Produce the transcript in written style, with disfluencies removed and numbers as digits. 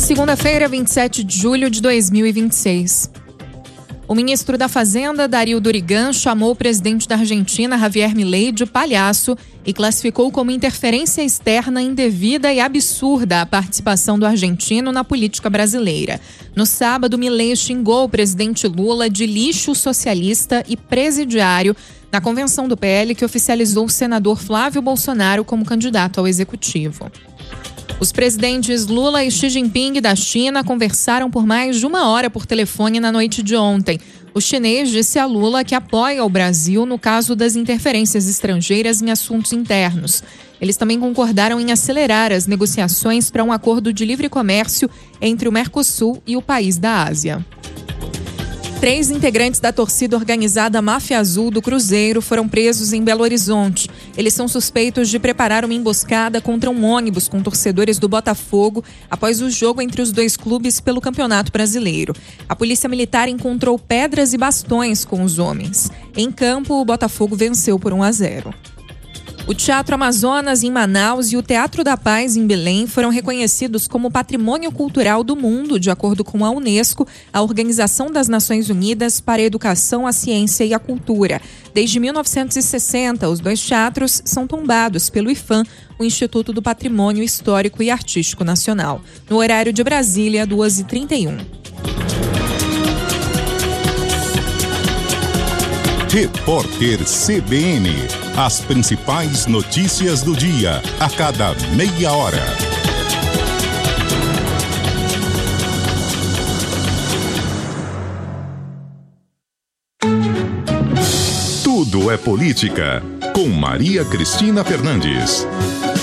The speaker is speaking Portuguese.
Segunda-feira, 27 de julho de 2026. O ministro da Fazenda, Dario Durigan, chamou o presidente da Argentina, Javier Milei, de palhaço e classificou como interferência externa indevida e absurda a participação do argentino na política brasileira. No sábado, Milei xingou o presidente Lula de lixo socialista e presidiário na convenção do PL, que oficializou o senador Flávio Bolsonaro como candidato ao executivo. Os presidentes Lula e Xi Jinping da China conversaram por mais de 1 hora por telefone na noite de ontem. O chinês disse a Lula que apoia o Brasil no caso das interferências estrangeiras em assuntos internos. Eles também concordaram em acelerar as negociações para um acordo de livre comércio entre o Mercosul e o país da Ásia. 3 integrantes da torcida organizada Máfia Azul do Cruzeiro foram presos em Belo Horizonte. Eles são suspeitos de preparar uma emboscada contra um ônibus com torcedores do Botafogo após o jogo entre os dois clubes pelo Campeonato Brasileiro. A polícia militar encontrou pedras e bastões com os homens. Em campo, o Botafogo venceu por 1-0. O Teatro Amazonas, em Manaus, e o Teatro da Paz, em Belém, foram reconhecidos como Patrimônio Cultural do Mundo, de acordo com a Unesco, a Organização das Nações Unidas para a Educação, a Ciência e a Cultura. Desde 1960, os 2 teatros são tombados pelo IPHAN, o Instituto do Patrimônio Histórico e Artístico Nacional. No horário de Brasília, 2h31. Repórter CBN. As principais notícias do dia, a cada meia hora. Tudo é política, com Maria Cristina Fernandes.